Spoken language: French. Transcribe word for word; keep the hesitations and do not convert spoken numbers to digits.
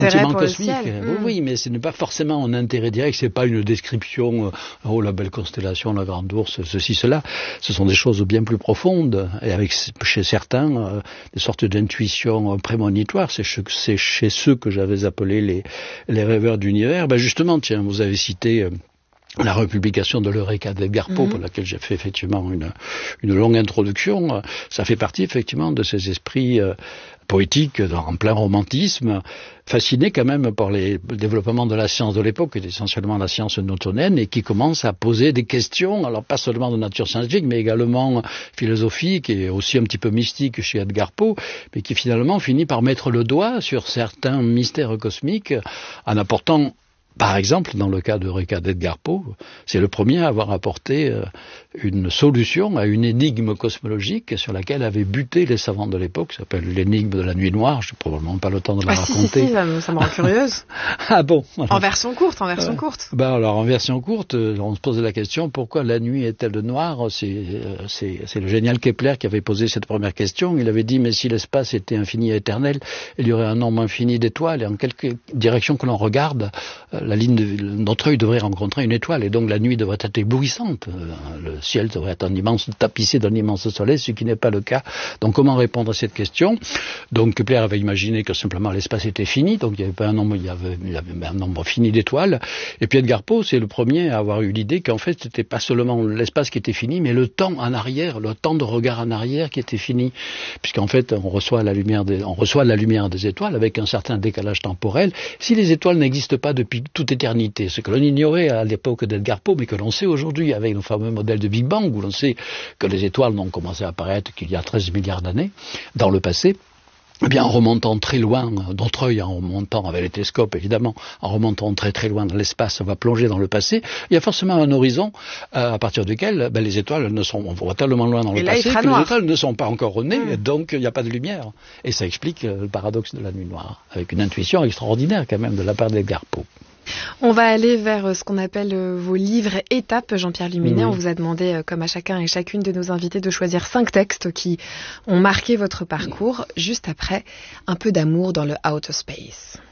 Sentiment cosmique, ciel. oui, Mmh. oui, mais ce n'est pas forcément un intérêt direct, c'est pas une description, euh, oh la belle constellation, la grande ours, ceci, cela. Ce sont des choses bien plus profondes, et avec chez certains euh, des sortes d'intuitions prémonitoires. C'est, che, c'est chez ceux que j'avais appelés les, les rêveurs d'univers. Ben justement, tiens, vous avez cité euh, la republication de l'Eureka d'Edgar Poe, mmh. pour laquelle j'ai fait effectivement une, une longue introduction. Ça fait partie effectivement de ces esprits euh, poétiques en plein romantisme, fascinés quand même par les, le développement de la science de l'époque, qui est essentiellement la science newtonienne, et qui commence à poser des questions, alors pas seulement de nature scientifique, mais également philosophique et aussi un petit peu mystique chez Edgar Poe, mais qui finalement finit par mettre le doigt sur certains mystères cosmiques en apportant. Par exemple, dans le cas de Eureka d'Edgar Poe, c'est le premier à avoir apporté euh, une solution à une énigme cosmologique sur laquelle avaient buté les savants de l'époque, ça s'appelle l'énigme de la nuit noire, je n'ai probablement pas le temps de la ah, raconter. Si, si, si, ça me, ça me rend curieuse. Ah bon alors, En version courte, en version euh, courte. Ben alors, en version courte, on se posait la question, pourquoi la nuit est-elle noire? c'est, c'est, c'est le génial Kepler qui avait posé cette première question. Il avait dit, mais si l'espace était infini et éternel, il y aurait un nombre infini d'étoiles, et en quelque direction que l'on regarde, la ligne de notre œil devrait rencontrer une étoile, et donc la nuit devrait être éblouissante. Le ciel devrait être un immense, tapissé d'un immense soleil, ce qui n'est pas le cas. Donc comment répondre à cette question? Donc Kepler avait imaginé que simplement l'espace était fini, donc il n'y avait pas un nombre, il y avait, il y avait un nombre fini d'étoiles. Et puis Edgar Poe, c'est le premier à avoir eu l'idée qu'en fait c'était pas seulement l'espace qui était fini, mais le temps en arrière, le temps de regard en arrière qui était fini, puisqu'en fait on reçoit la lumière des, on reçoit la lumière des étoiles avec un certain décalage temporel. Si les étoiles n'existent pas depuis toute éternité, ce que l'on ignorait à l'époque d'Edgar Poe, mais que l'on sait aujourd'hui avec le fameux modèle de Big Bang, où l'on sait que les étoiles n'ont commencé à apparaître qu'il y a treize milliards d'années dans le passé. Eh bien, en remontant très loin, notre œil, en remontant avec les télescopes évidemment, en remontant très très loin dans l'espace, on va plonger dans le passé. Il y a forcément un horizon euh, à partir duquel ben, les étoiles ne sont, on voit tellement loin dans le et là, passé que noir. les étoiles ne sont pas encore nées, mmh. donc il n'y a pas de lumière. Et ça explique euh, le paradoxe de la nuit noire, avec une intuition extraordinaire quand même de la part d'Edgar Poe. On va aller vers ce qu'on appelle vos livres étapes, Jean-Pierre Luminet. Oui. On vous a demandé, comme à chacun et chacune de nos invités, de choisir cinq textes qui ont marqué votre parcours. Juste après, un peu d'amour dans le outer space.